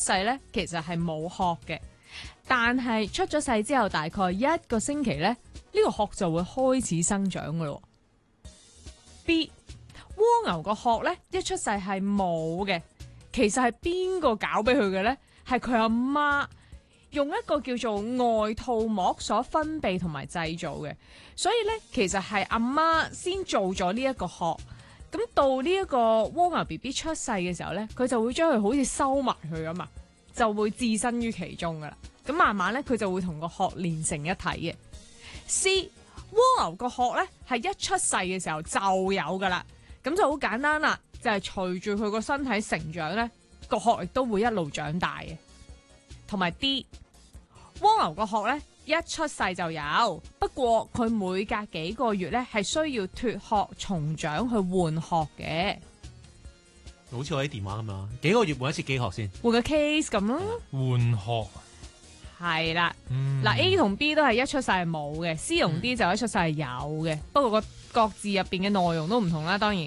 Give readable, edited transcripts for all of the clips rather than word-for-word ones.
世咧其實係冇殼嘅，但係出咗世之後大概1個星期咧，呢個殼就會開始生長噶咯。B 蝸牛個殼咧一出世係冇嘅，其實係邊個搞俾佢嘅咧？係佢阿媽用一個叫做外套膜所分泌同埋製造嘅，所以咧其實係阿媽先做咗呢一個殼。咁到呢一個蝸牛 BB 出世嘅時候咧，佢就會將佢好似收埋佢咁嘛，就會置身於其中噶啦。咁慢慢咧，佢就會同個殼連成一體嘅。C 蝸牛個殼咧係一出世嘅時候就有噶啦，咁就好簡單啦，就係隨住佢個身體成長咧，個殼亦都會一路長大嘅。同埋 D 蝸牛個殼咧。一出世就有，不過佢每隔幾個月咧係需要脫殼重長去換殼嘅， 好似我啲電話咁樣，幾個月換一次幾殼先？ 換個 case 咁咯。 換殼係啦，嗱 A 同 B 都係一出世係冇嘅，C 同 D 就一出世係有嘅，不過個各自入邊嘅內容都唔同啦。當然，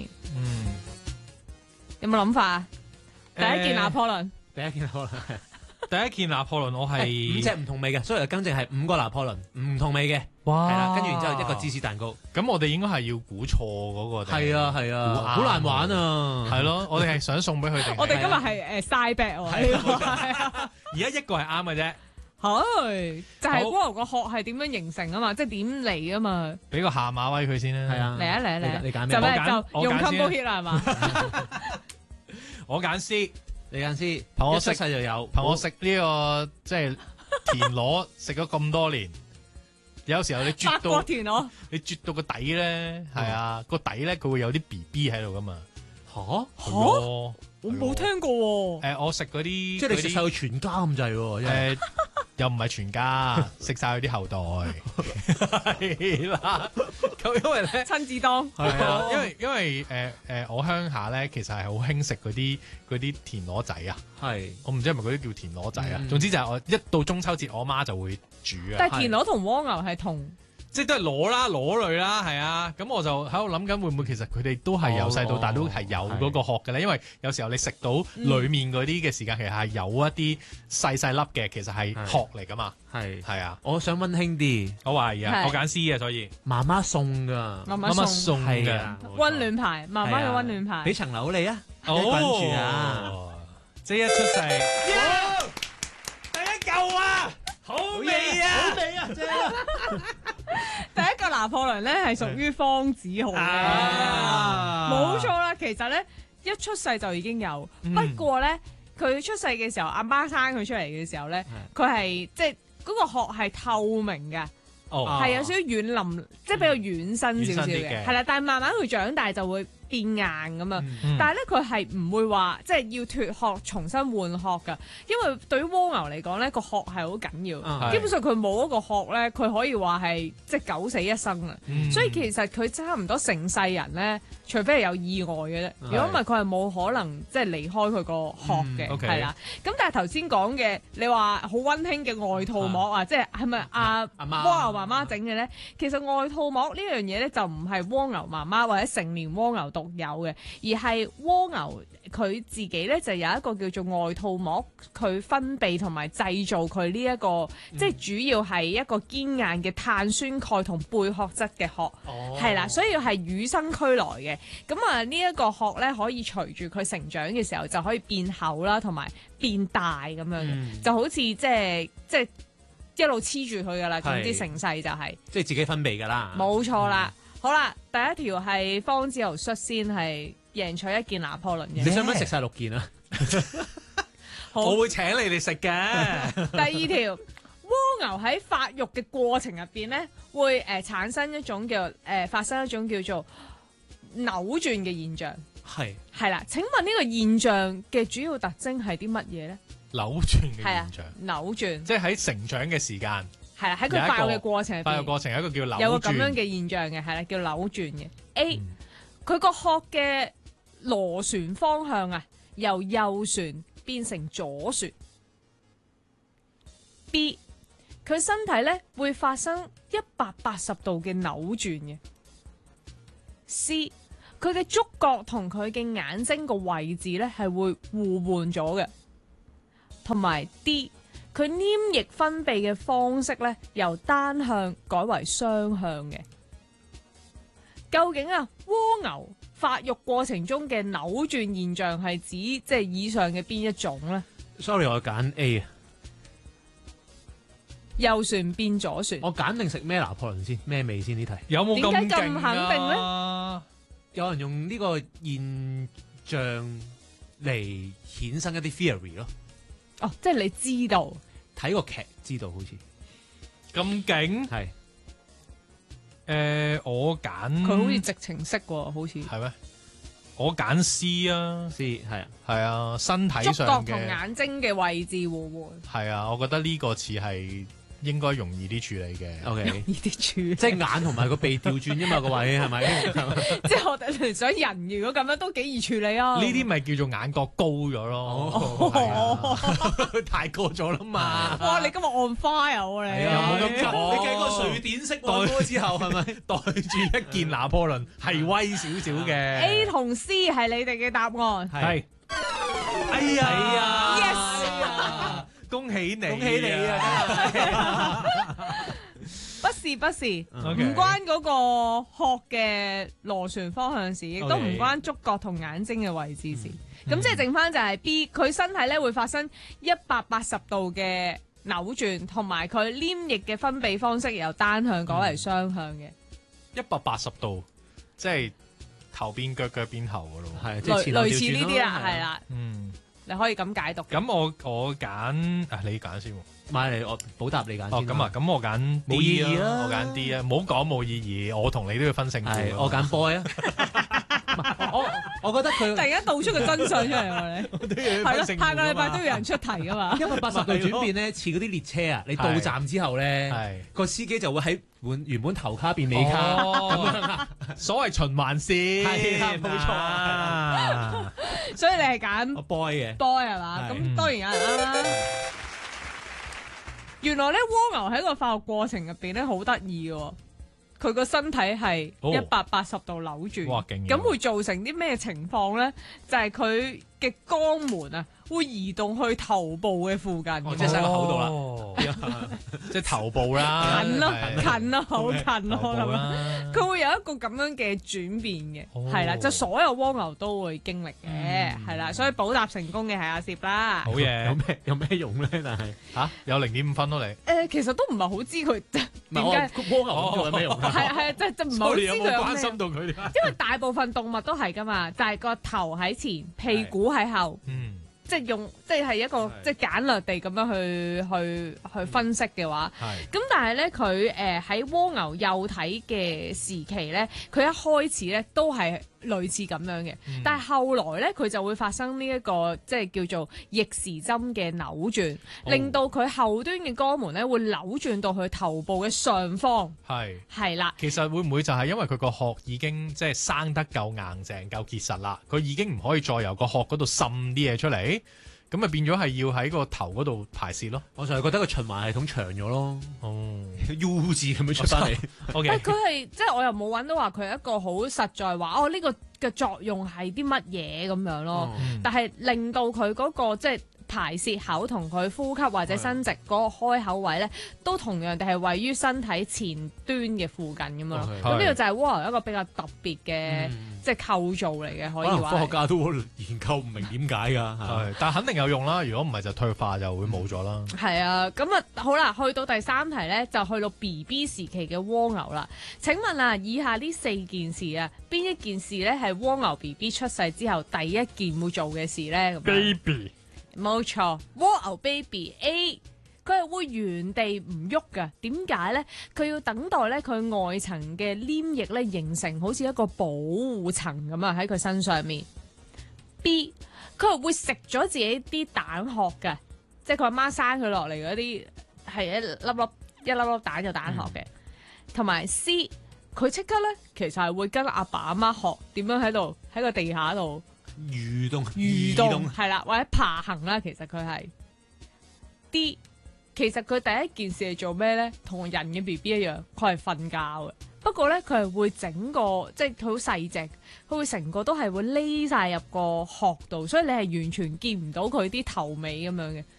有冇諗法啊？第一件拿破崙， 第一件拿破崙。 第一件拿破崙我係 5隻唔同味嘅，所以更正係5個拿破崙唔同味嘅， 哇！ 係啦，跟住然之後一個芝士蛋糕。 咁我哋應該係要估錯嗰個。 係啊係啊，好難玩啊！ 係咯，我哋係想送俾佢哋。 我哋今日係side bet 喎。 而家一個係啱嘅啫。 係就係蝸牛個殼係點樣形成啊嘛，即係點嚟啊嘛。 俾個下馬威佢先啦。 係啊， 嚟啊嚟啊嚟啊！ 你揀咩？ 就用 combo hit 啦係嘛？ 我揀 C。 你揀先， 憑我一出世就有， 憑我食呢個即係田螺食咗咁多年，有時候你啜到田螺， 你啜到個底咧，係啊個底咧佢會有啲 BB 喺度噶嘛。 嚇， 我冇聽過喎。 我食嗰啲， 即係你食晒佢全家咁滯喎。 又唔係全家，食晒佢啲後代。係啦，咁因為咧親自當係啊，因為我鄉下咧其實係好興食嗰啲田螺仔啊。係，我唔知係咪嗰啲叫田螺仔啊。總之就係我一到中秋節，我媽就會煮啊。 但係田螺同蝸牛係同。 即係都係螺類啦，係啊，咁我就喺度諗緊會唔會其實佢哋都係由細到大都係有嗰個殼嘅咧，因為有時候你食到裡面嗰啲嘅時間，其實係有一啲細細粒嘅，其實係殼嚟噶嘛。係啊， 我想溫馨啲， 我懷疑啊，我揀 C 啊，所以媽媽送㗎， 媽媽送嘅溫暖牌，媽媽嘅溫暖牌， 俾層樓你啊，跟住啊， 即係一出世，第一嚿啊！好味啊！ 好味啊！正啊！ 第一個拿破崙咧係屬於方子豪嘅，冇錯啦。其實咧一出世就已經有，不過咧佢出世嘅時候，阿媽生佢出嚟嘅時候咧，佢係即係嗰個殼係透明嘅，係有少少軟腍，即係比較軟身少少嘅，係啦。但係慢慢佢長大就會變硬咁啊！但係咧佢係唔會話即係要脫殼重新換殼㗎，因為對於蝸牛嚟講咧個殼係好緊要，基本上佢冇一個殼咧，佢可以話係即係九死一生啊！所以其實佢差唔多成世人咧，除非係有意外嘅啫，如果唔係佢係冇可能即係離開佢個殼嘅，係啦。咁但係頭先講嘅你話好溫馨嘅外套膜啊，即係係咪阿蝸牛媽媽整嘅咧？其實外套膜呢樣嘢咧就唔係蝸牛媽媽或者成年蝸牛獨有嘅，而係蝸牛佢自己咧就有一個叫做外套膜，佢分泌同埋製造佢呢一個，即係主要係一個堅硬嘅碳酸鈣同貝殼質嘅殼，係啦，所以係與生俱來嘅。咁啊呢一個殼咧可以隨住佢成長嘅時候就可以變厚啦，同埋變大咁樣嘅，就好似即係一路黐住佢噶啦，總之成世就係即係自己分泌噶啦， 冇錯啦。好啦，第一條係方子豪率先係贏取一件拿破崙嘅。 你想唔想食晒6件啊？ 我會請你哋食嘅。 第二條，蝸牛喺發育嘅過程入邊咧，會產生一種發生一種叫做扭轉嘅現象。係啦，請問呢個現象嘅主要特徵係啲乜嘢咧？ 扭轉嘅現象， 扭轉， 即係喺成長嘅時間。係啦，喺佢發育嘅過程入邊， 發育過程有一個叫扭轉， 有個咁樣嘅現象嘅，係啦，叫扭轉嘅。A，佢個殼嘅螺旋方向啊，由右旋變成左旋。B，佢身體咧會發生180度嘅扭轉嘅。C，佢嘅觸角同佢嘅眼睛個位置咧係會互換咗嘅。 同埋 D， 佢黏液分泌嘅方式咧由單向改為雙向嘅。究竟啊蝸牛發育過程中嘅扭轉現象係指即係以上嘅邊一種咧？ Sorry， 我揀 A 啊！ 右旋變左旋。 我揀定食咩拿破崙先？咩味先？呢題有冇咁點解咁勁肯定啊？ 有人用呢個現象嚟衍生一啲 theory 咯。 哦，即係你知道。 睇個劇知道好似咁勁？ 係我揀佢好似直情識喎，好似係咩？我揀 C 啊， C 係啊， 係啊，身體觸覺上同嘅眼睛嘅位置互換。 係啊，我覺得呢個似係應該容易啲處理嘅。 OK， 呢啲處即係眼同埋個鼻調轉啫嘛個位係咪？ 即係我哋聯想人如果咁樣都幾易處理啊！ 呢啲咪叫做眼角高咗咯， 哦係啊太過咗啦嘛。 哇！你今日 on fire 喎你， 係啊冇咁講你計個瑞典式按摩之後係咪？ 袋住一件拿破崙係威少少嘅。 A 同 C 係你哋嘅答案。 係，哎呀 Yes 恭喜你， 恭喜你啊！ 不是不是，唔 OK 關嗰個殼嘅螺旋方向事，亦都唔 OK 關觸覺同眼睛嘅位置事。咁即係剩翻就係 B， 佢身體咧會發生180度嘅扭轉，同埋佢黏液嘅分泌方式由單向改為雙向嘅， 180度，即係頭邊腳腳邊頭噶咯。 係即係前後類調轉咯似呢啲啦， 係啊係啦， 嗯， 你可以咁解讀。 咁我揀啊，你揀先喎。 買嚟我補答你揀先啦。 哦，咁啊，咁我揀 D 冇意義啊我揀 D 啊，唔好講冇意義，我同你都要分勝負係啊。 我揀 boy 啊！我覺得佢突然間道出個真相出嚟喎，你都要係咯， 分勝負下個禮拜㗎嘛都有人出題噶嘛。 180度轉變咧，似嗰啲列車啊！你到站之後咧， 係個司機就會喺原本頭卡變尾卡咁樣啊！ 所謂循環線， 係啦冇錯啊所以你係揀我 boy 嘅 boy 係嘛？ 係咁當然有人啱啦。原來咧蝸牛喺個發育過程入邊咧好得意嘅喎，佢個身體係哦 180度扭轉， 哇勁咁會造成啲咩情況咧？就係佢嘅肛門啊，會移動去頭部嘅附近咁樣， 即係塞個口度啦啦，即係頭部啦， 近咯， 係近咯，好近咯， 頭部我諗。 啦， 佢會有一個咁樣嘅轉變嘅， 哦係啦，就所有蝸牛都會經歷嘅， 嗯係啦，所以補答成功嘅係阿攝啦好。嘢有咩用咧？但係嚇有0.5分咯你。 其實都唔係好知佢唔係我點解， 蝸牛咁做有咩用啊？ 係係即係唔係好知你有冇佢有咩關心到佢哋？ 因為大部分動物都係噶嘛，就係個頭喺前，屁股喺後， 嗯， 即係一個係即係簡略地咁樣去分析嘅話。 係咁但係咧，佢喺蝸牛幼體嘅時期咧，佢一開始咧都係類似咁樣嘅，但係後來咧佢就會發生呢一個即係叫做逆時針嘅扭轉，令到佢後端嘅肛門咧會扭轉到佢頭部嘅上方， 係。 係啦。 其實會唔會就係因為佢個殼已經即係生得夠硬淨、夠結實啦，佢已經唔可以再由個殼嗰度滲啲嘢出嚟，咁咪變咗係要喺個頭嗰度排泄咯。 我就係覺得個循環系統長咗咯哦 ，U 字咁樣出翻嚟。 ，OK， 佢係即係我又冇揾到話佢係一個好實在話哦呢個嘅作用係啲乜嘢咁樣咯， 嗯但係令到佢嗰個即係排泄口同佢呼吸或者伸直嗰個開口位咧，都同樣地係位於身體前端嘅附近咁樣咯。 OK 咁呢個就係蝸牛一個比較特別嘅嗯即係構造嚟嘅，可可能以話係。 科學家都研究唔明點解㗎。 係，但係肯定有用啦。如果唔係就退化就會冇咗啦。 係啊，咁啊好啦，去到第三題咧，就去到 BB 時期嘅蝸牛啦。請問啊，以下呢4件事啊，邊一件事咧係蝸牛 BB 出世之後第一件會做嘅事咧？咁樣 Baby 冇錯，蝸牛 baby A，佢係會原地唔喐噶。點解咧？佢要等待咧佢外層嘅黏液咧形成好似一個保護層咁啊喺佢身上面。B，佢係會食咗自己啲蛋殼嘅，即係佢阿媽生佢落嚟嗰啲係一粒粒蛋有蛋殼嘅。同埋 C，佢即刻咧其實係會跟阿爸阿媽學點樣喺個地下度蠕動蠕動係啦，或者爬行啦，其實佢係 D。其實佢第一件事係做咩咧？同人嘅 BB 一樣，佢係瞓覺嘅。不過咧，佢係會整個即係佢好細隻，佢會成個都係會匿晒入個殼度，所以你係完全見唔到佢啲頭尾咁樣嘅。